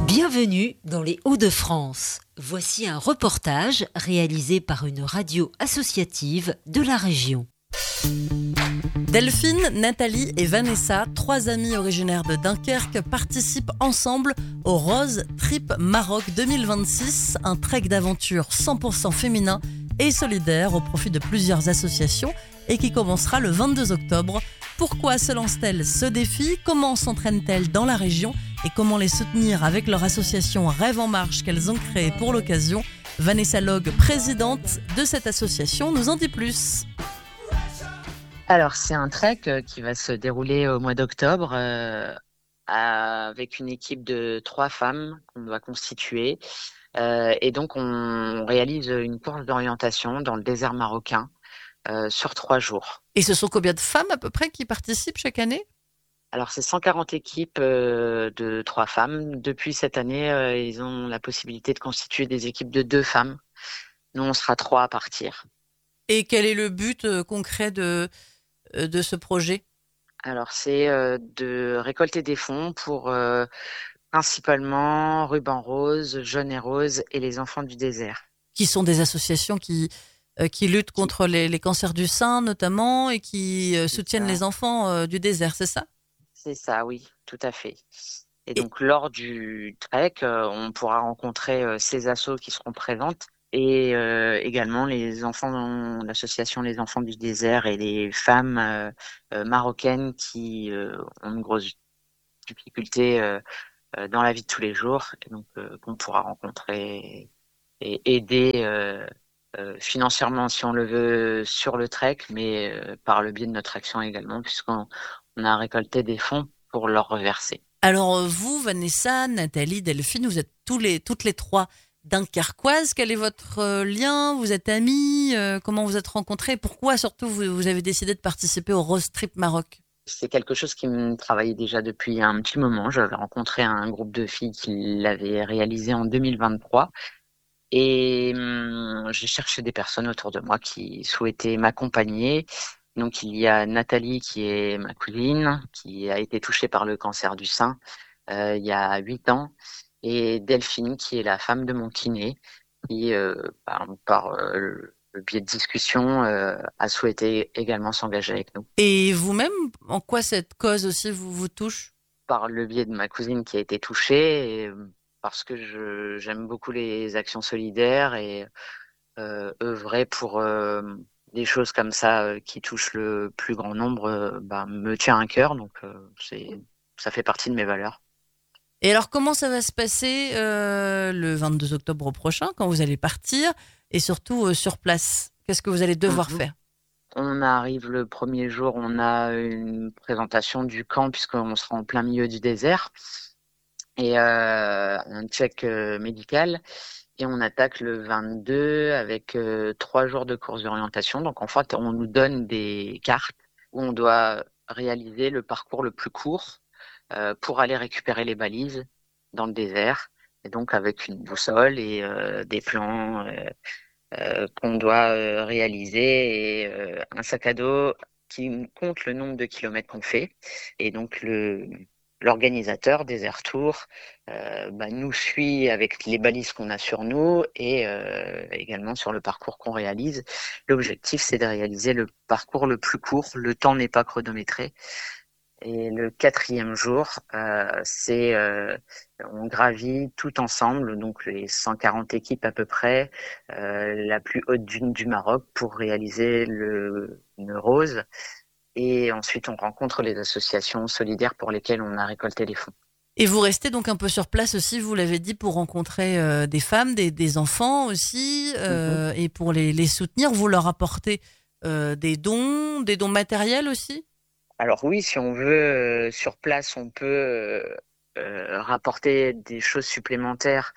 Bienvenue dans les Hauts-de-France. Voici un reportage réalisé par une radio associative de la région. Delphine, Nathalie et Vanessa, trois amies originaires de Dunkerque, participent ensemble au Rose Trip Maroc 2026, un trek d'aventure 100% féminin et solidaire au profit de plusieurs associations et qui commencera le 22 octobre. Pourquoi se lancent-elles ce défi ? Comment s'entraînent-elles dans la région ? Et comment les soutenir avec leur association Rêve en Marche qu'elles ont créée pour l'occasion ? Vanessa Log, présidente de cette association, nous en dit plus. Alors, c'est un trek qui va se dérouler au mois d'octobre avec une équipe de 3 femmes qu'on doit constituer. Et donc, on réalise une course d'orientation dans le désert marocain sur 3 jours. Et ce sont combien de femmes à peu près qui participent chaque année ? Alors, c'est 140 équipes de 3 femmes. Depuis cette année, ils ont la possibilité de constituer des équipes de 2 femmes. Nous, on sera 3 à partir. Et quel est le but concret de ce projet ? Alors, c'est de récolter des fonds pour principalement Ruban Rose, Jaune et Rose et les enfants du désert. Qui sont des associations qui luttent contre les cancers du sein notamment et qui soutiennent les enfants du désert, c'est ça ? C'est ça, oui, tout à fait. Et donc, lors du trek, on pourra rencontrer ces assos qui seront présentes et également les enfants, l'association Les Enfants du Désert et les femmes marocaines qui ont une grosse difficulté dans la vie de tous les jours, et donc qu'on pourra rencontrer et aider financièrement si on le veut sur le trek, mais par le biais de notre action également, puisqu'on a récolté des fonds pour leur reverser. Alors vous, Vanessa, Nathalie, Delphine, vous êtes toutes les 3 dunkerquoises. Quel est votre lien ? Vous êtes amies ? Comment vous êtes rencontrées ? Pourquoi surtout vous avez décidé de participer au Rose Trip Maroc ? C'est quelque chose qui me travaillait déjà depuis un petit moment. J'avais rencontré un groupe de filles qui l'avait réalisé en 2023. Et j'ai cherché des personnes autour de moi qui souhaitaient m'accompagner. Donc, il y a Nathalie qui est ma cousine, qui a été touchée par le cancer du sein il y a 8 ans. Et Delphine, qui est la femme de mon kiné, qui, par le biais de discussion, a souhaité également s'engager avec nous. Et vous-même, en quoi cette cause aussi vous touche ? Par le biais de ma cousine qui a été touchée, et parce que j'aime beaucoup les actions solidaires et œuvrer pour des choses comme ça qui touchent le plus grand nombre me tient à cœur. Donc, ça fait partie de mes valeurs. Et alors, comment ça va se passer le 22 octobre prochain, quand vous allez partir, et surtout sur place ? Qu'est-ce que vous allez devoir faire ? On arrive le premier jour, on a une présentation du camp, puisqu'on sera en plein milieu du désert, et un check médical. Et on attaque le 22 avec 3 jours de course d'orientation. Donc, en fait, on nous donne des cartes où on doit réaliser le parcours le plus court pour aller récupérer les balises dans le désert, et donc avec une boussole et des plans qu'on doit réaliser et un sac à dos qui compte le nombre de kilomètres qu'on fait. Et donc l'organisateur Desert Tour nous suit avec les balises qu'on a sur nous et également sur le parcours qu'on réalise. L'objectif, c'est de réaliser le parcours le plus court. Le temps n'est pas chronométré. Et le 4e jour, on gravit tout ensemble, donc les 140 équipes à peu près, la plus haute dune du Maroc pour réaliser une rose. Et ensuite, on rencontre les associations solidaires pour lesquelles on a récolté les fonds. Et vous restez donc un peu sur place aussi, vous l'avez dit, pour rencontrer des femmes, des enfants aussi, et pour les soutenir. Vous leur apportez des dons matériels aussi ? Alors oui, si on veut, sur place, on peut rapporter des choses supplémentaires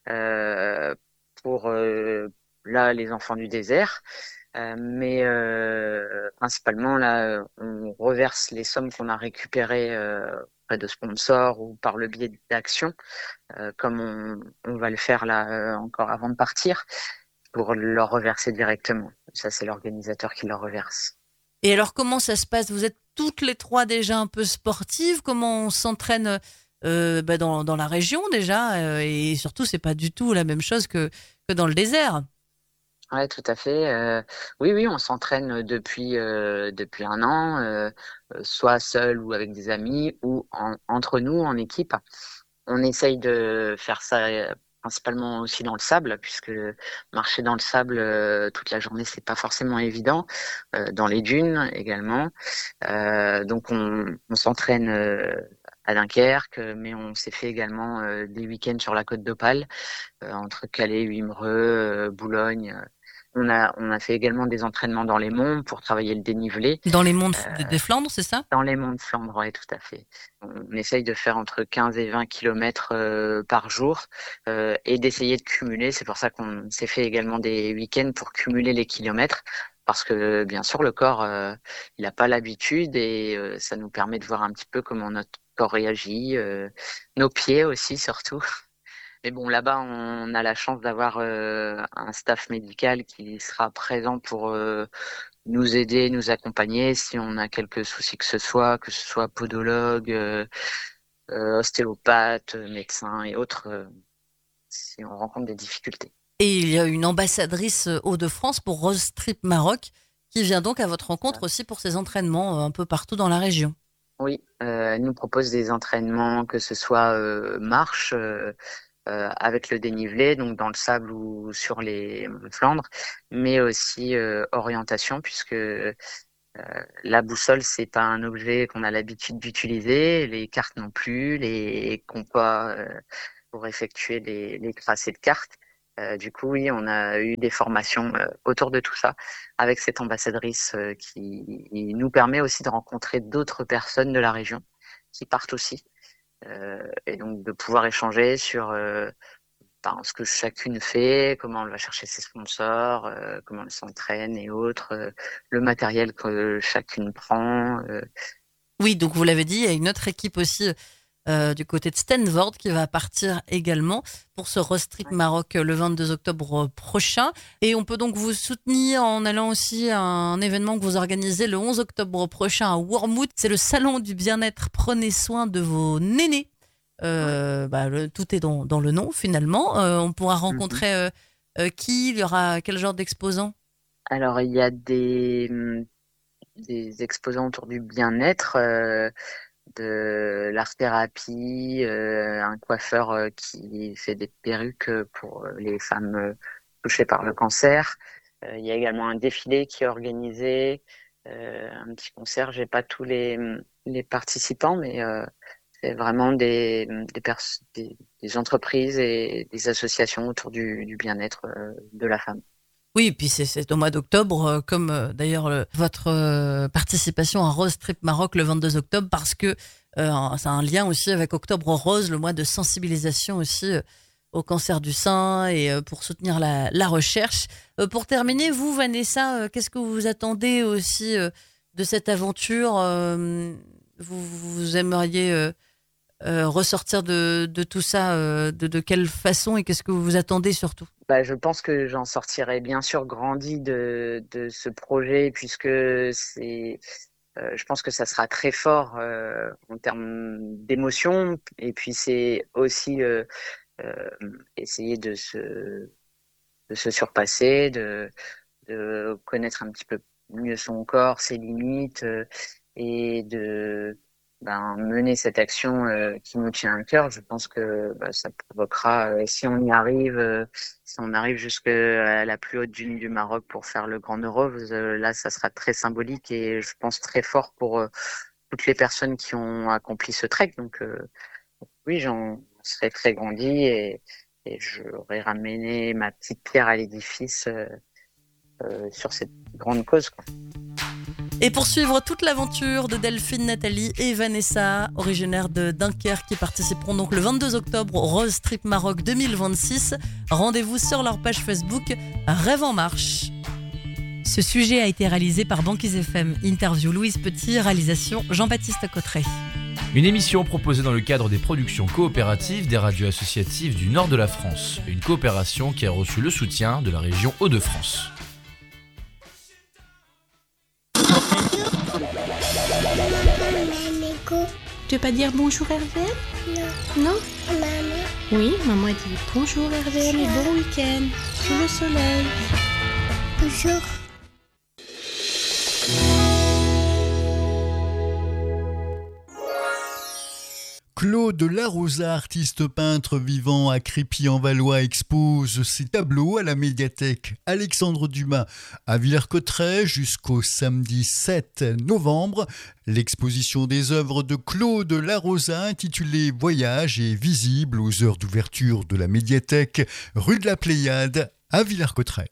pour les enfants du désert. Mais principalement, là, on reverse les sommes qu'on a récupérées auprès de sponsors ou par le biais d'actions, comme on va le faire là encore avant de partir, pour leur reverser directement. Ça, c'est l'organisateur qui leur reverse. Et alors, comment ça se passe ? Vous êtes toutes les 3 déjà un peu sportives ? Comment on s'entraîne dans la région déjà, et surtout c'est pas du tout la même chose que dans le désert. Ouais, tout à fait. Oui, on s'entraîne depuis un an, soit seul ou avec des amis ou entre nous en équipe. On essaye de faire ça principalement aussi dans le sable, puisque marcher dans le sable toute la journée, c'est pas forcément évident. Dans les dunes également. Donc on s'entraîne à Dunkerque, mais on s'est fait également des week-ends sur la Côte d'Opale, entre Calais, Wimereux, Boulogne. On a fait également des entraînements dans les monts pour travailler le dénivelé. Dans les monts des Flandres, c'est ça? Dans les monts de Flandre, ouais, tout à fait. On essaye de faire entre 15 et 20 kilomètres par jour et d'essayer de cumuler. C'est pour ça qu'on s'est fait également des week-ends pour cumuler les kilomètres. Parce que bien sûr, le corps, il n'a pas l'habitude et ça nous permet de voir un petit peu comment notre corps réagit, nos pieds aussi surtout. Mais bon, là-bas, on a la chance d'avoir un staff médical qui sera présent pour nous aider, nous accompagner si on a quelques soucis que ce soit podologue, ostéopathe, médecin et autres, si on rencontre des difficultés. Et il y a une ambassadrice Hauts-de-France pour Rose Trip Maroc qui vient donc à votre rencontre aussi pour ses entraînements un peu partout dans la région. Oui, elle nous propose des entraînements, que ce soit marche, avec le dénivelé, donc dans le sable ou sur les Flandres, mais aussi orientation, puisque la boussole, c'est pas un objet qu'on a l'habitude d'utiliser, les cartes non plus, les compas pour effectuer les tracés de cartes. Du coup, oui, on a eu des formations autour de tout ça, avec cette ambassadrice qui nous permet aussi de rencontrer d'autres personnes de la région qui partent aussi. Et donc de pouvoir échanger sur ce que chacune fait, comment elle va chercher ses sponsors, comment elle s'entraîne et autres, le matériel que chacune prend. Oui, donc vous l'avez dit, il y a une autre équipe aussi du côté de Stanford qui va partir également pour ce Rose Trip Maroc le 22 octobre prochain. Et on peut donc vous soutenir en allant aussi à un événement que vous organisez le 11 octobre prochain à Wormwood. C'est le salon du bien-être. Prenez soin de vos nénés. Tout est dans le nom finalement. On pourra rencontrer qui? Il y aura quel genre d'exposants? Alors il y a des exposants autour du bien-être, de l'art-thérapie, un coiffeur qui fait des perruques pour les femmes touchées par le cancer. Il y a également un défilé qui est organisé, un petit concert. J'ai pas tous les participants, mais c'est vraiment des entreprises et des associations autour du bien-être de la femme. Oui, et puis c'est au mois d'octobre, comme d'ailleurs votre participation à Rose Trip Maroc le 22 octobre, parce que ça a un lien aussi avec Octobre Rose, le mois de sensibilisation aussi au cancer du sein et pour soutenir la recherche. Pour terminer, vous, Vanessa, qu'est-ce que vous attendez aussi de cette aventure? Vous aimeriez ressortir de tout ça, de quelle façon, et qu'est-ce que vous attendez surtout? Je pense que j'en sortirai bien sûr grandi de ce projet, puisque c'est, je pense que ça sera très fort en termes d'émotion, et puis c'est aussi essayer de se surpasser, de connaître un petit peu mieux son corps, ses limites, et de mener cette action qui nous tient à cœur. Je pense que ça provoquera, si on y arrive, si on arrive jusqu'à la plus haute dune du Maroc pour faire le Grand Rose, là ça sera très symbolique et je pense très fort pour toutes les personnes qui ont accompli ce trek. Donc oui, j'en serai très grandi et j'aurais ramené ma petite pierre à l'édifice sur cette grande cause, quoi. Et pour suivre toute l'aventure de Delphine, Nathalie et Vanessa, originaires de Dunkerque, qui participeront donc le 22 octobre au Rose Trip Maroc 2026, rendez-vous sur leur page Facebook Rêve en Marche. Ce sujet a été réalisé par Banquise FM. Interview Louise Petit, réalisation Jean-Baptiste Cotteret. Une émission proposée dans le cadre des productions coopératives des radios associatives du nord de la France. Une coopération qui a reçu le soutien de la région Hauts-de-France. Tu pas dire bonjour RVM? Non. Maman. Oui, maman a dit bonjour RVM et bon week-end sous le soleil. Bonjour. Claude Larosa, artiste peintre vivant à Crépy-en-Valois, expose ses tableaux à la médiathèque Alexandre Dumas à Villers-Cotterêts jusqu'au samedi 7 novembre. L'exposition des œuvres de Claude Larosa intitulée Voyage est visible aux heures d'ouverture de la médiathèque rue de la Pléiade à Villers-Cotterêts.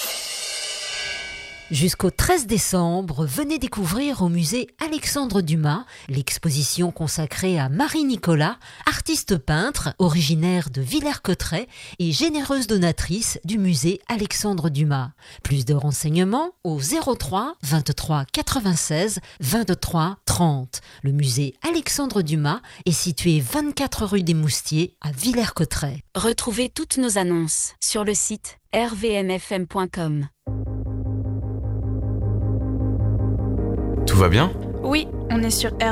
Jusqu'au 13 décembre, venez découvrir au musée Alexandre Dumas l'exposition consacrée à Marie Nicolas, artiste peintre originaire de Villers-Cotterêts et généreuse donatrice du musée Alexandre Dumas. Plus de renseignements au 03 23 96 23 30. Le musée Alexandre Dumas est situé 24 rue des Moustiers à Villers-Cotterêts. Retrouvez toutes nos annonces sur le site rvmfm.com. Tout va bien ? Oui, on est sur